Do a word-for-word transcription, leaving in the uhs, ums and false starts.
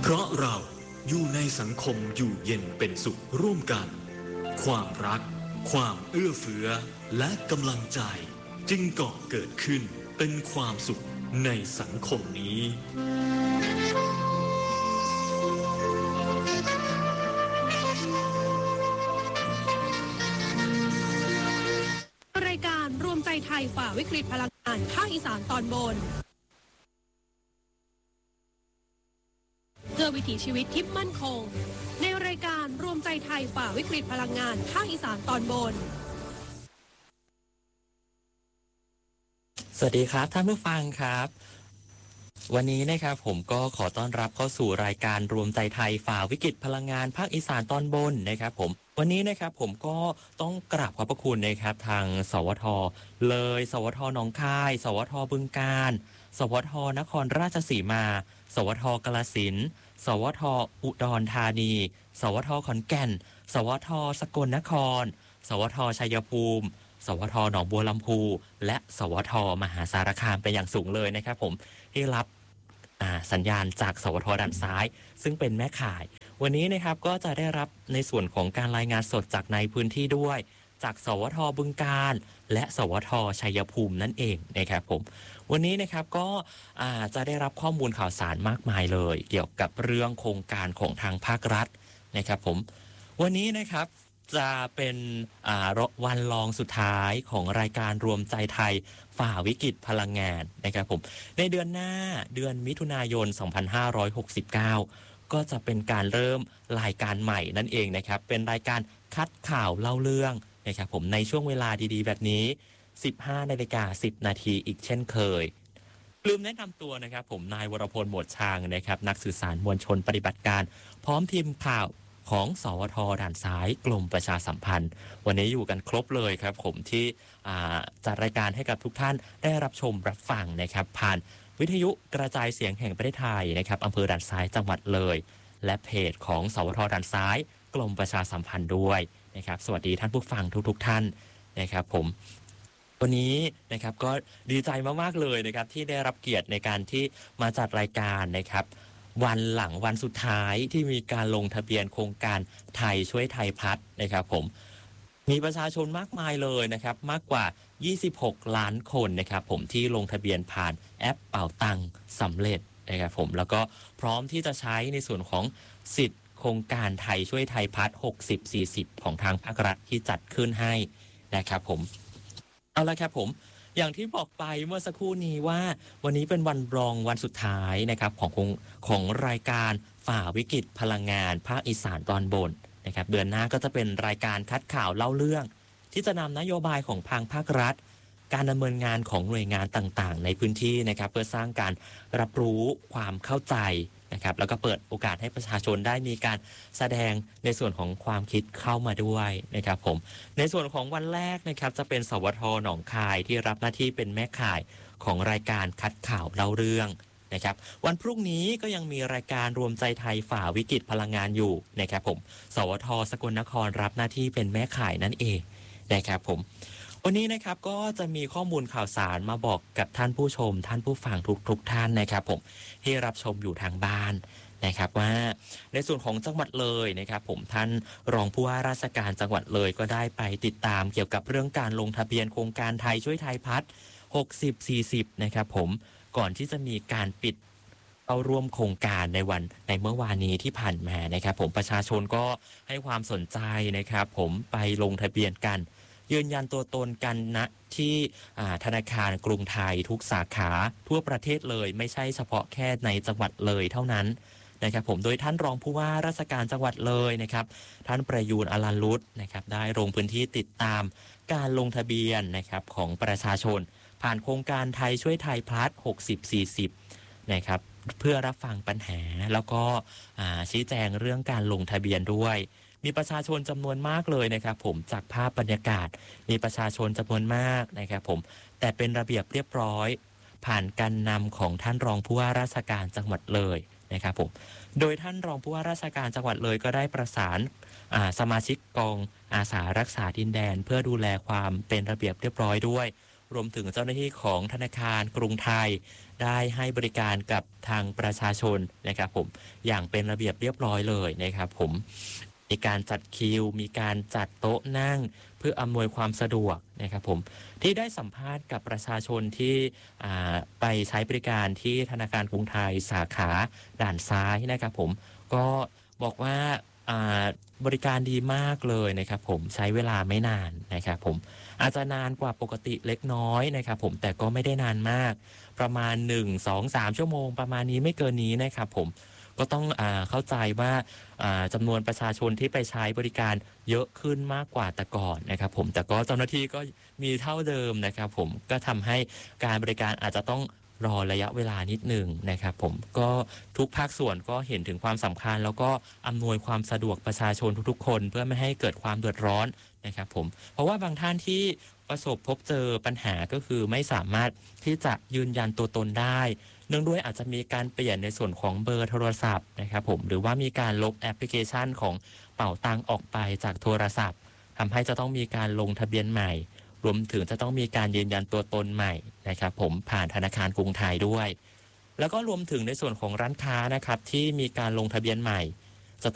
เพราะเราอยู่ในสังคมอยู่เย็นเป็นสุขร่วมกันความรักความเอื้อเฟื้อและกำลังใจจึงก่อเกิดขึ้นเป็นความสุขในสังคมนี้รายการรวมใจไทยฝ่าวิกฤตพลังงานภาคอีสานตอนบนเพื่อวิถีชีวิตที่มั่นคงในรายการรวมใจไทยฝ่าวิกฤตพลังงานภาคอีสานตอนบนสวัสดีครับท่านผู้ฟังครับวันนี้นะครับผมก็ขอต้อนรับเข้าสู่รายการรวมใจไทยฝ่าวิกฤตพลังงานภาคอีสานตอนบนนะครับผมวันนี้นะครับผมก็ต้องกราบขอบพระคุณนะครับทางสวทเลยสวทหนองคายสวทบึงกาฬสวทนครราชสีมาสวทกาฬสินธุ์สวทอุดรธานีสวทขอนแก่นสวทสกลนครสวทชัยภูมิสวทหนองบัวลำพูและสวทมหาสารคามเป็นอย่างสูงเลยนะครับผมที่รับสัญญาณจากสวทด้านซ้ายซึ่งเป็นแม่ข่ายวันนี้นะครับก็จะได้รับในส่วนของการรายงานสดจากในพื้นที่ด้วยจากสวทบึงกาฬและสวทชัยภูมินั่นเองนะครับผมวันนี้นะครับก็จะได้รับข้อมูลข่าวสารมากมายเลยเกี่ยวกับเรื่องโครงการของทางภาครัฐนะครับผมวันนี้นะครับจะเป็นวันรองสุดท้ายของรายการรวมใจไทยฝ่าวิกฤตพลังงานนะครับผมในเดือนหน้าเดือนมิถุนายนสองพันห้าร้อยหกสิบเก้าก็จะเป็นการเริ่มรายการใหม่นั่นเองนะครับเป็นรายการคัดข่าวเล่าเรื่องนะครับผมในช่วงเวลาดีๆแบบนี้ สิบห้านาฬิกาสิบนาทีอีกเช่นเคยลืมแนะนำตัวนะครับผมนายวรพลหมวดชางนะครับนักสื่อสารมวลชนปฏิบัติการพร้อมทีมข่าวของสวทด่านซ้ายกรมประชาสัมพันธ์วันนี้อยู่กันครบเลยครับผมที่จัดรายการให้กับทุกท่านได้รับชมรับฟังนะครับผ่านวิทยุกระจายเสียงแห่งประเทศไทยนะครับอำเภอด่านซ้ายจังหวัดเลยและเพจของสวทด่านซ้ายกรมประชาสัมพันธ์ด้วยนะครับสวัสดีท่านผู้ฟังทุกๆท่านนะครับผมวันนี้นะครับก็ดีใจมากๆเลยนะครับที่ได้รับเกียรติในการที่มาจัดรายการนะครับวันหลังวันสุดท้ายที่มีการลงทะเบียนโครงการไทยช่วยไทยพัฒน์นะครับผมมีประชาชนมากมายเลยนะครับมากกว่ายี่สิบหกล้านคนนะครับผมที่ลงทะเบียนผ่านแอปเป๋าตังค์สำเร็จนะครับผมแล้วก็พร้อมที่จะใช้ในส่วนของสิทธิ์โครงการไทยช่วยไทยพัฒน์หกสิบ สี่สิบของทางภาครัฐที่จัดขึ้นให้นะครับผมเอาละครับผมอย่างที่บอกไปเมื่อสักครู่นี้ว่าวันนี้เป็นวันรองวันสุดท้ายนะครับของของรายการฝ่าวิกฤตพลังงานภาคอีสานตอนบนนะครับเดือนหน้าก็จะเป็นรายการคัดข่าวเล่าเรื่องที่จะนำนโยบายของทางภาครัฐการดำเนินงานของหน่วยงานต่างๆในพื้นที่นะครับเพื่อสร้างการรับรู้ความเข้าใจนะครับแล้วก็เปิดโอกาสให้ประชาชนได้มีการแสดงในส่วนของความคิดเข้ามาด้วยนะครับผมในส่วนของวันแรกนะครับจะเป็นสวทหนองคายที่รับหน้าที่เป็นแม่ข่ายของรายการคัดข่าวเล่าเรื่องนะครับวันพรุ่งนี้ก็ยังมีรายการรวมใจไทยฝ่าวิกฤตพลังงานอยู่นะครับผมสวทสกลนครรับหน้าที่เป็นแม่ข่ายนั่นเองนะครับผมวันนี้นะครับก็จะมีข้อมูลข่าวสารมาบอกกับท่านผู้ชมท่านผู้ฟังทุกๆท่านนะครับผมที่รับชมอยู่ทางบ้านนะครับว่าในส่วนของจังหวัดเลยนะครับผมท่านรองผู้ว่าราชการจังหวัดเลยก็ได้ไปติดตามเกี่ยวกับเรื่องการลงทะเบียนโครงการไทยช่วยไทยพัฒน์หกสิบ สี่สิบนะครับผมก่อนที่จะมีการปิดเข้าร่วมโครงการในวันในเมื่อวานนี้ที่ผ่านมานะครับผมประชาชนก็ให้ความสนใจนะครับผมไปลงทะเบียนกันยืนยันตัวตนกันณที่ธนาคารกรุงไทยทุกสาขาทั่วประเทศเลยไม่ใช่เฉพาะแค่ในจังหวัดเลยเท่านั้นนะครับผมโดยท่านรองผู้ว่าราชการจังหวัดเลยนะครับท่านประยูรอลันรุตนะครับได้ลงพื้นที่ติดตามการลงทะเบียนนะครับของประชาชนผ่านโครงการไทยช่วยไทยพัฒน์หกสิบ สี่สิบนะครับเพื่อรับฟังปัญหาแล้วก็ชี้แจงเรื่องการลงทะเบียนด้วยมีประชาชนจำนวนมากเลยนะครับผมจากภาพบรรยากาศมีประชาชนจำนวนมากนะครับผมแต่เป็นระเบียบเรียบร้อยผ่านการนำของท่านรองผู้ว่าราชการจังหวัดเลยนะครับผมโดยท่านรองผู้ว่าราชการจังหวัดเลยก็ได้ประสานสมาชิกกองอาสารักษาดินแดนเพื่อดูแลความเป็นระเบียบเรียบร้อยด้วยรวมถึงเจ้าหน้าที่ของธนาคารกรุงไทยได้ให้บริการกับทางประชาชนนะครับผมอย่างเป็นระเบียบเรียบร้อยเลยนะครับผมมีการจัดคิวมีการจัดโต๊ะนั่งเพื่ออำนวยความสะดวกนะครับผมที่ได้สัมภาษณ์กับประชาชนที่ไปใช้บริการที่ธนาคารกรุงไทยสาขาด่านซ้ายนะครับผมก็บอกว่าบริการดีมากเลยนะครับผมใช้เวลาไม่นานนะครับผมอาจจะนานกว่าปกติเล็กน้อยนะครับผมแต่ก็ไม่ได้นานมากประมาณหนึ่ง สอง สามชั่วโมงประมาณนี้ไม่เกินนี้นะครับผมก็ต้องอ่าเข้าใจว่าจำนวนประชาชนที่ไปใช้บริการเยอะขึ้นมากกว่าแต่ก่อนนะครับผมแต่ก็เจ้าหน้าที่ก็มีเท่าเดิมนะครับผมก็ทำให้การบริการอาจจะต้องรอระยะเวลานิดหนึ่งนะครับผมก็ทุกภาคส่วนก็เห็นถึงความสำคัญแล้วก็อำนวยความสะดวกประชาชนทุกๆคนเพื่อไม่ให้เกิดความเดือดร้อนนะครับผมเพราะว่าบางท่านที่ประสบพบเจอปัญหาก็คือไม่สามารถที่จะยืนยันตัวตนได้เนื่องด้วยอาจจะมีการเปลี่ยนในส่วนของเบอร์โทรศัพท์นะครับผมหรือว่ามีการลบแอปพลิเคชันของเป๋าตังออกไปจากโทรศัพท์ทำให้จะต้องมีการลงทะเบียนใหม่รวมถึงจะต้องมีการยืนยันตัวตนใหม่นะครับผมผ่านธนาคารกรุงไทยด้วยแล้วก็รวมถึงในส่วนของร้านค้านะครับที่มีการลงทะเบียนใหม่